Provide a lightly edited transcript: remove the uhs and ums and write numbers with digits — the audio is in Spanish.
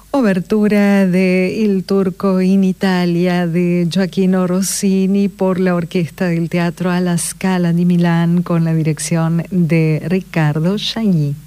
Obertura de Il Turco in Italia de Gioachino Rossini por la orquesta del Teatro alla Scala di Milán con la dirección de Riccardo Chailly.